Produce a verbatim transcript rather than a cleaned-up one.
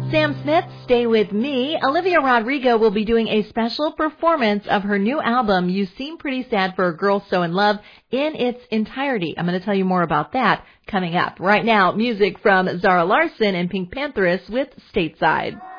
Sam Smith, Stay With Me. Olivia Rodrigo will be doing a special performance of her new album, You Seem Pretty Sad for a Girl So in Love, in its entirety. I'm going to tell you more about that coming up. Right now, music from Zara Larsson and Pink Pantheress with Stateside.